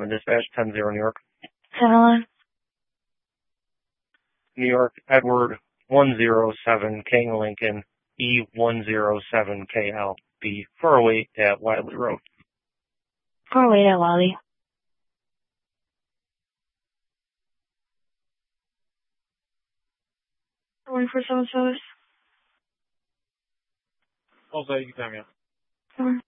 dispatch, 10-0 New York. 10-11. New York, Edward 107 King Lincoln E107KL. Be 408 at Wiley Road. 408 at Wiley. Going for some service. Also, you can tell me.